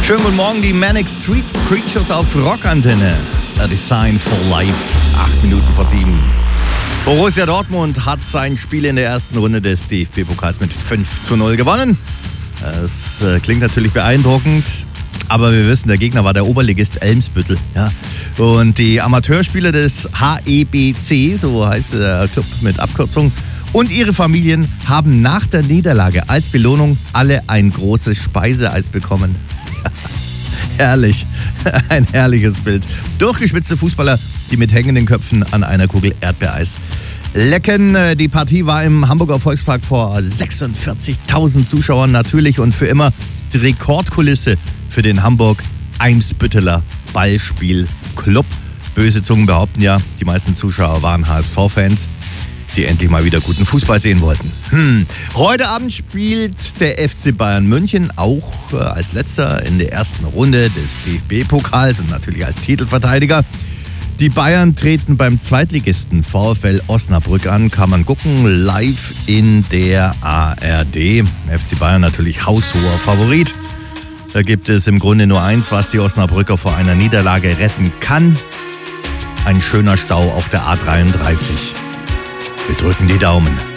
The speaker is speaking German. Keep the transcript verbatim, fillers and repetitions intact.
Schönen guten Morgen, die Manic Street Preachers auf Rockantenne. A Design for Life, acht Minuten vor sieben. Borussia Dortmund hat sein Spiel in der ersten Runde des D F B-Pokals mit fünf zu null gewonnen. Das äh, klingt natürlich beeindruckend, aber wir wissen, der Gegner war der Oberligist Elmsbüttel. Ja. Und die Amateurspieler des H E B C, so heißt der Club mit Abkürzung, und ihre Familien haben nach der Niederlage als Belohnung alle ein großes Speiseeis bekommen. Herrlich, ein herrliches Bild. Durchgeschwitzte Fußballer, die mit hängenden Köpfen an einer Kugel Erdbeereis lecken. Die Partie war im Hamburger Volkspark vor sechsundvierzigtausend Zuschauern, natürlich und für immer die Rekordkulisse für den Hamburg-Eimsbütteler Ballspielclub. Böse Zungen behaupten ja, die meisten Zuschauer waren H S V-Fans, die endlich mal wieder guten Fußball sehen wollten. Hm. Heute Abend spielt der F C Bayern München auch äh, als letzter in der ersten Runde des D F B-Pokals und natürlich als Titelverteidiger. Die Bayern treten beim Zweitligisten VfL Osnabrück an. Kann man gucken, live in der A R D. F C Bayern natürlich haushoher Favorit. Da gibt es im Grunde nur eins, was die Osnabrücker vor einer Niederlage retten kann. Ein schöner Stau auf der A dreiunddreißig. Wir drücken die Daumen.